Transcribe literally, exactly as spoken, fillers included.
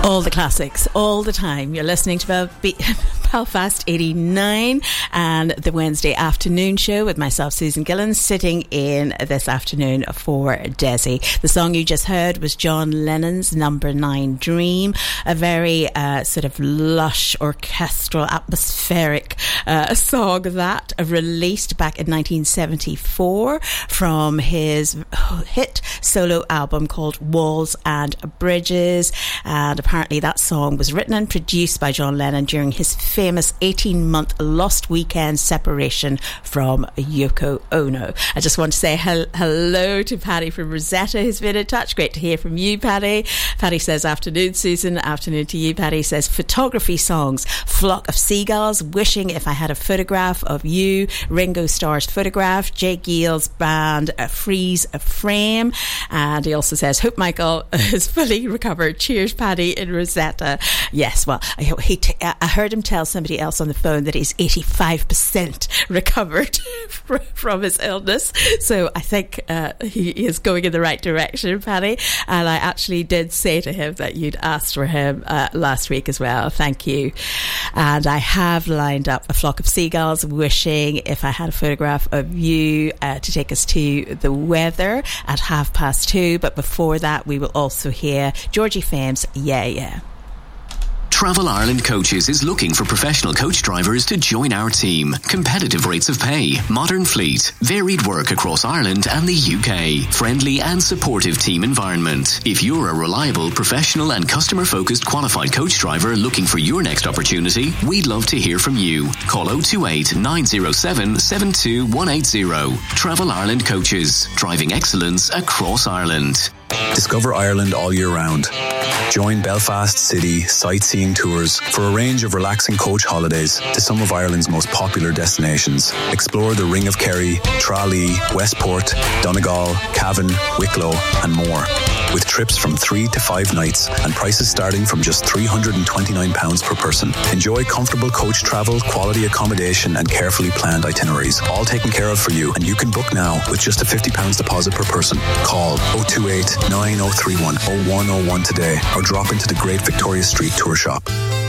All the classics, all the time. You're listening to Bel- Be- Belfast eighty-nine and the Wednesday afternoon show with myself, Susan Gillan, sitting in this afternoon for Desi. The song you just heard was John Lennon's Number Nine Dream, a very uh, sort of lush, orchestral, atmospheric uh, song that released back in nineteen seventy-four from his hit solo album called Walls and Bridges. And apparently that song was written and produced by John Lennon during his famous eighteen-month lost weekend separation from Yoko Ono. I just want to say hel- hello to Paddy from Rosetta, who's been in touch. Great to hear from you, Paddy. Paddy says, afternoon, Susan. Afternoon to you, Paddy. Says, photography songs, Flock of Seagulls, Wishing If I Had a Photograph of You, Ringo Starr's Photograph, Jake Gill's band uh, Freeze a Frame. And he also says, hope Michael is fully recovered. Cheers, Paddy in Rosetta. Yes, well, I, he t- I heard him tell somebody else on the phone that he's eighty-five percent recovered from his illness. So I think uh, he is going in the right direction, Paddy. And I actually did say to him that you'd asked for him uh, last week as well. Thank you. And I have lined up a Flock of Seagulls, Wishing If I Had a Photograph of You, uh, to take us to the weather at half past two. But before that, we will also hear Georgie Fame's Yeah Yeah. Travel Ireland Coaches is looking for professional coach drivers to join our team. Competitive rates of pay, modern fleet, varied work across Ireland and the U K. Friendly and supportive team environment. If you're a reliable, professional and customer-focused qualified coach driver looking for your next opportunity, we'd love to hear from you. Call oh two eight, nine oh seven, seven two one eight oh. Travel Ireland Coaches. Driving excellence across Ireland. Discover Ireland all year round. Join Belfast City Sightseeing Tours for a range of relaxing coach holidays to some of Ireland's most popular destinations. Explore the Ring of Kerry, Tralee, Westport, Donegal, Cavan, Wicklow and more. With trips from three to five nights and prices starting from just three hundred twenty-nine pounds per person. Enjoy comfortable coach travel, quality accommodation and carefully planned itineraries. All taken care of for you, and you can book now with just a fifty pounds deposit per person. Call oh two eight, nine oh three one, oh one oh one today or drop into the Great Victoria Street Tour Shop.